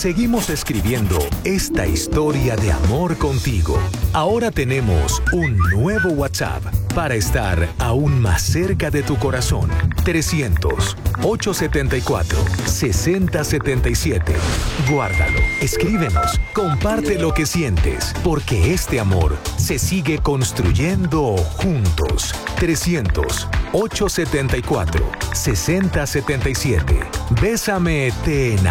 seguimos escribiendo esta historia de amor contigo. Ahora tenemos un nuevo WhatsApp para estar aún más cerca de tu corazón. 300-874-6077. Guárdalo, escríbenos, comparte lo que sientes, porque este amor se sigue construyendo juntos. 300-874-6077. Bésame, te enamoro.